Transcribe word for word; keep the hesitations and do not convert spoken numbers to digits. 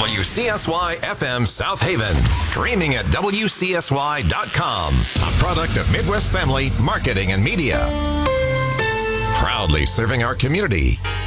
W C S Y F M South Haven. Streaming at W C S Y dot com. A product of Midwest Family Marketing and Media. Proudly serving our community